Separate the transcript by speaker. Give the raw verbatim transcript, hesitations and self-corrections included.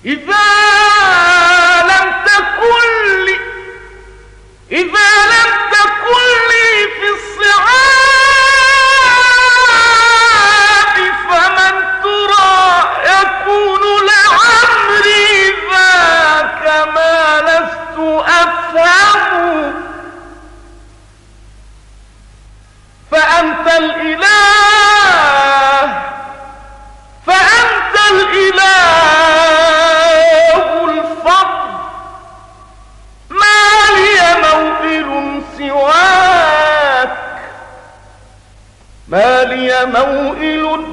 Speaker 1: إذا لم تكن لي إذا لم تكن لي في الصعاب فمن ترى يكون لعمري ذاك ما لست أفهم. فأنت الإله فأنت الإله الفضل، ما لي موئل سواك ما لي موئل